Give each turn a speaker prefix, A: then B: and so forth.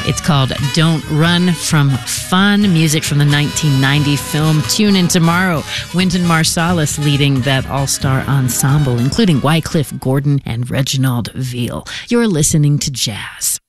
A: It's called Don't Run From Fun, music from the 1990 film Tune In Tomorrow. Wynton Marsalis leading that all-star ensemble, including Wycliffe Gordon and Reginald Veal. You're listening to Jazz.